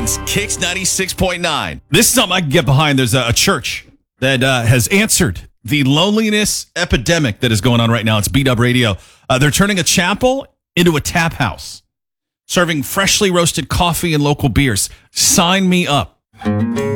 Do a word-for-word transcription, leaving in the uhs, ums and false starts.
weekends. Kicks ninety-six point nine. This is something I can get behind. There's a, a church that uh, has answered the loneliness epidemic that is going on right now. It's Beat Up Radio. Uh, they're turning a chapel into a tap house, serving freshly roasted coffee and local beers. Sign me up.